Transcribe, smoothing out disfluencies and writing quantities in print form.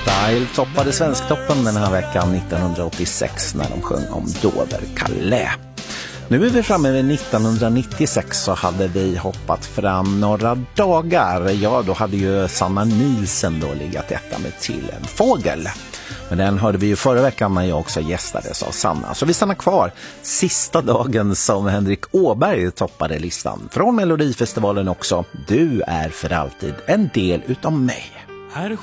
Style toppade Svensktoppen den här veckan 1986 när de sjöng om Dover-Calais. Nu är vi framme vid 1996, så hade vi hoppat fram några dagar. Ja, då hade ju Sanna Nielsen då legat etta med Till en fågel. Men den hörde vi ju förra veckan när jag också gästades av Sanna. Så vi stannar kvar sista dagen som Henrik Åberg toppade listan. Från Melodifestivalen också. Du är för alltid en del utav mig. Här